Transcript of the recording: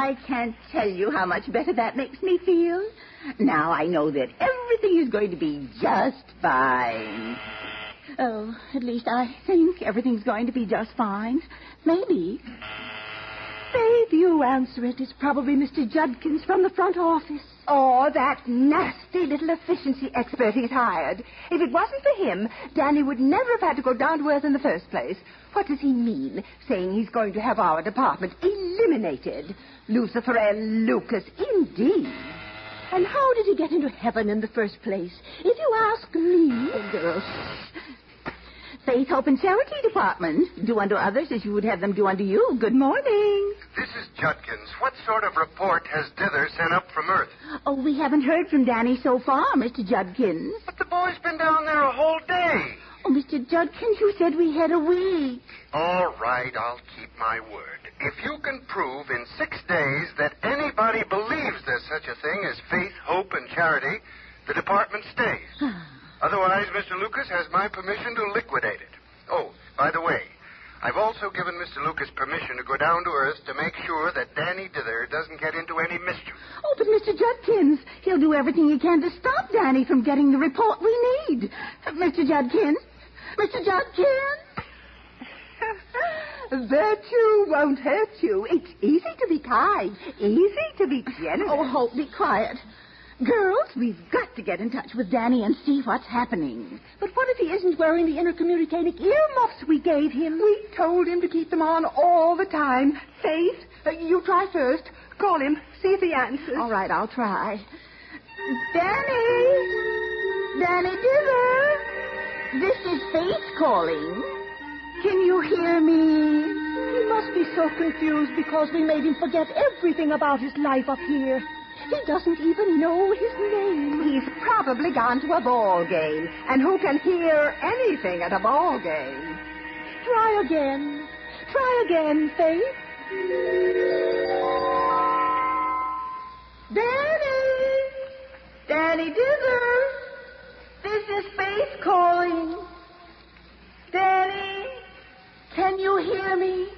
I can't tell you how much better that makes me feel. Now I know that everything is going to be just fine. Oh, at least I think everything's going to be just fine. Maybe. Faith, you answer it. It's probably Mr. Judkins from the front office. Oh, that nasty little efficiency expert he's hired. If it wasn't for him, Danny would never have had to go down to earth in the first place. What does he mean, saying he's going to have our department eliminated? Lucifer L. Lucas, indeed. And how did he get into heaven in the first place? If you ask me... Oh, girls. Faith, Hope, and Charity Department. Do unto others as you would have them do unto you. Good morning. This is Judkins. What sort of report has Dither sent up from Earth? Oh, we haven't heard from Danny so far, Mr. Judkins. But the boy's been down there a whole day. Oh, Mr. Judkins, you said we had a week. All right, I'll keep my word. If you can prove in 6 days that anybody believes there's such a thing as faith, hope, and charity, the department stays. Otherwise, Mr. Lucas has my permission to liquidate it. Oh, by the way, I've also given Mr. Lucas permission to go down to Earth to make sure that Danny Dither doesn't get into any mischief. Oh, but Mr. Judkins, he'll do everything he can to stop Danny from getting the report we need. Mr. Judkins? Mr. Judkins? Virtue won't hurt you. It's easy to be kind, easy to be generous. Oh, Hope, be quiet. Girls, we've got to get in touch with Danny and see what's happening. But what if he isn't wearing the intercommunicating earmuffs we gave him? We told him to keep them on all the time. Faith, you try first. Call him. See if he answers. All right, I'll try. Danny! Danny Dither! This is Faith calling. Can you hear me? He must be so confused because we made him forget everything about his life up here. He doesn't even know his name. He's probably gone to a ball game. And who can hear anything at a ball game? Try again. Try again, Faith. Danny! Danny Dither! This is Faith calling. Danny, can you hear me?